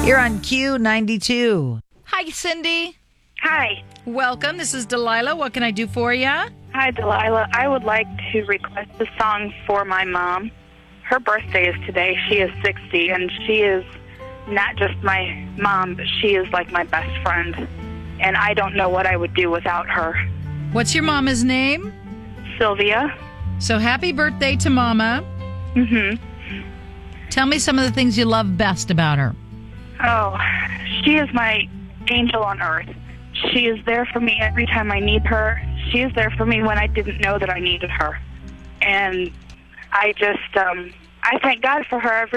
You're on Q92. Hi, Cindy. Hi. Welcome. This is Delilah. What can I do for you? Hi, Delilah. I would like to request a song for my mom. Her birthday is today. She is 60, and she is not just my mom, but she is like my best friend. And I don't know what I would do without her. What's your mama's name? Sylvia. So happy birthday to Mama. Mm-hmm. Tell me some of the things you love best about her. Oh, she is my angel on earth. She is there for me every time I need her. She is there for me when I didn't know that I needed her. And I just, I thank God for her every